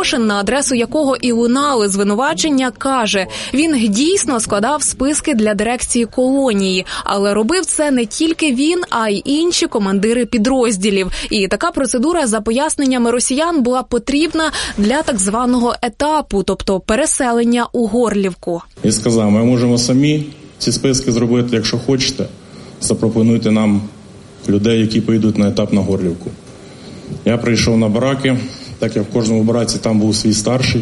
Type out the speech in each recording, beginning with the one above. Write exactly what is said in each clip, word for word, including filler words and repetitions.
Єрмошин, на адресу якого і лунали звинувачення, каже, він дійсно складав списки для дирекції колонії, але робив це не тільки він, а й інші командири підрозділів. І така процедура, за поясненнями росіян, була потрібна для так званого етапу, тобто переселення у Горлівку. І сказав, ми можемо самі ці списки зробити, якщо хочете, запропонуйте нам людей, які поїдуть на етап на Горлівку. Я прийшов на бараки, так як в кожному бараці там був свій старший,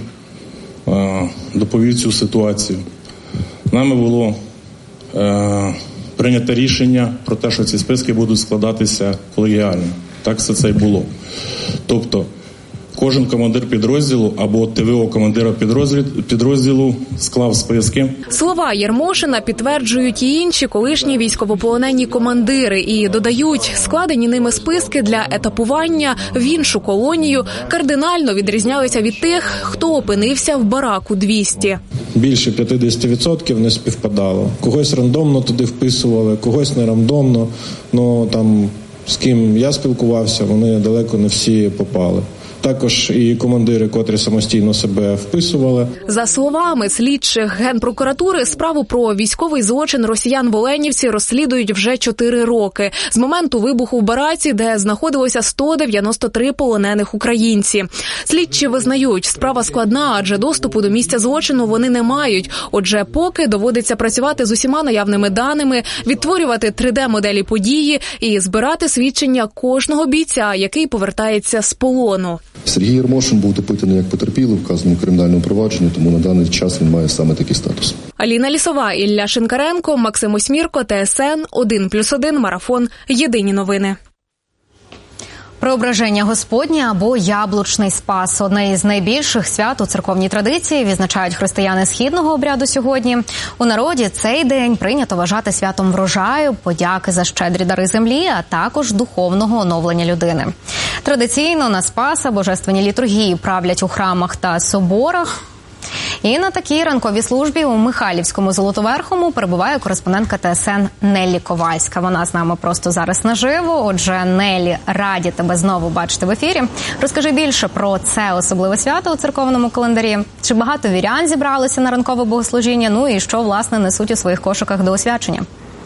доповів цю ситуацію. Нами було е, прийнято рішення про те, що ці списки будуть складатися колегіально. Так все це й було. Тобто, кожен командир підрозділу або ТВО командира підрозділу склав списки. Слова Єрмошина підтверджують і інші колишні військовополонені командири і додають, складені ними списки для етапування в іншу колонію кардинально відрізнялися від тих, хто опинився в бараку двісті. Більше п'ятдесят відсотків не співпадало. Когось рандомно туди вписували, когось не рандомно. Ну там з ким я спілкувався, вони далеко не всі попали. Також і командири, котрі самостійно себе вписували. За словами слідчих Генпрокуратури, справу про військовий злочин росіян в Оленівці розслідують вже чотири роки. З моменту вибуху в бараці, де знаходилося сто дев'яносто три полонених українці. Слідчі визнають, справа складна, адже доступу до місця злочину вони не мають. Отже, поки доводиться працювати з усіма наявними даними, відтворювати три де-моделі події і збирати свідчення кожного бійця, який повертається з полону. Сергій Єрмошин був допитаний як потерпілий, вказаний у кримінальному провадженні, тому на даний час він має саме такий статус. Аліна Лісова, Ілля Шинкаренко, Максим Осьмірко, ТСН, один плюс один, Марафон, Єдині новини. Преображення Господнє або Яблучний Спас – одне із найбільших свят у церковній традиції, відзначають християни східного обряду сьогодні. У народі цей день прийнято вважати святом врожаю, подяки за щедрі дари землі, а також духовного оновлення людини. Традиційно на Спаса божественні літургії правлять у храмах та соборах. І на такій ранковій службі у Михайлівському Золотоверхому перебуває кореспондентка ТСН Неллі Ковальська. Вона з нами просто зараз наживо. Отже, Неллі, раді тебе знову бачити в ефірі. Розкажи більше про це особливе свято у церковному календарі. Чи багато вірян зібралися на ранкове богослужіння? Ну і що, власне, несуть у своїх кошиках до освячення?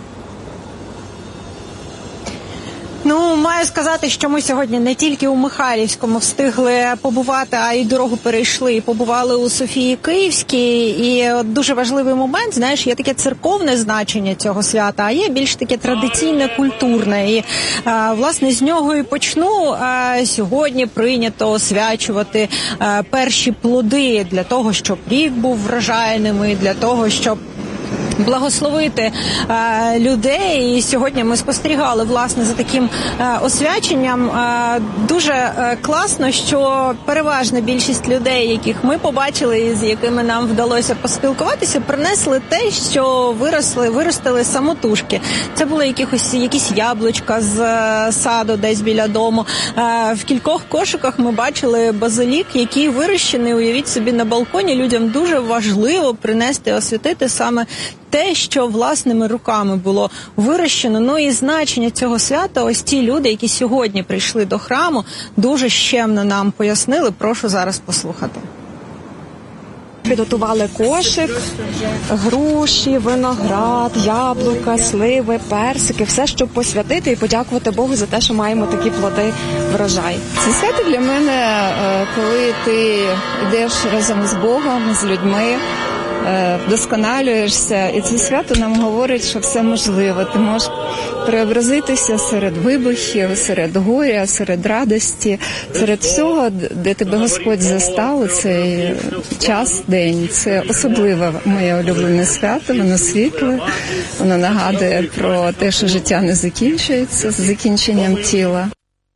Ну, маю сказати, що ми сьогодні не тільки у Михайлівському встигли побувати, а й дорогу перейшли. Побували у Софії Київській. І от дуже важливий момент, знаєш, є таке церковне значення цього свята, а є більш таке традиційне, культурне. І, а, власне, з нього і почну. А, сьогодні прийнято освячувати а, перші плоди для того, щоб рік був врожайним, і для того, щоб благословити е, людей. І сьогодні ми спостерігали, власне, за таким е, освяченням. Е, дуже е, класно, що переважна більшість людей, яких ми побачили і з якими нам вдалося поспілкуватися, принесли те, що виросли, виростили самотужки. Це були якихось, якісь яблучка з е, саду десь біля дому. Е, в кількох кошиках ми бачили базилік, який вирощений, уявіть собі, на балконі. Людям дуже важливо принести, освятити саме те, що власними руками було вирощено. Ну і значення цього свята ось ті люди, які сьогодні прийшли до храму, дуже щемно нам пояснили. Прошу зараз послухати. Підготували кошик, груші, виноград, яблука, сливи, персики, все, щоб посвятити і подякувати Богу за те, що маємо такі плоди врожай. Це свято для мене, коли ти йдеш разом з Богом, з людьми, вдосконалюєшся, і це свято нам говорить, що все можливо. Ти можеш преобразитися серед вибухів, серед горя, серед радості, серед всього, де тебе Господь застав у цей час, день. Це особливе моє улюблене свято, воно світле, воно нагадує про те, що життя не закінчується з закінченням тіла.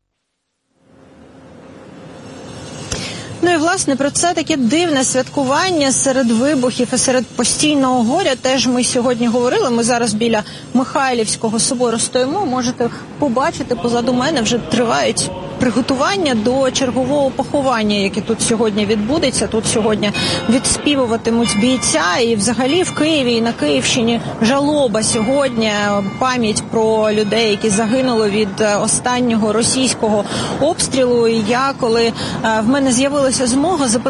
Ну і, власне, про це таке дивне святкування серед вибухів і серед постійного горя теж ми сьогодні говорили. Ми зараз біля Михайлівського собору стоїмо. Можете побачити, позаду мене вже тривають приготування до чергового поховання, яке тут сьогодні відбудеться. Тут сьогодні відспівуватимуть бійця. І взагалі в Києві і на Київщині жалоба сьогодні, пам'ять про людей, які загинули від останнього російського обстрілу. І я, коли в мене з'явилася змога запитати,